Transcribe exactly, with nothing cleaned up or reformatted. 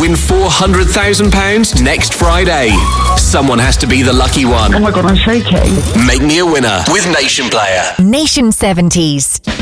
win four hundred thousand pounds next Friday. Someone has to be the lucky one. Oh my God, I'm shaking. Make me a winner with Nation Player. Nation seventies.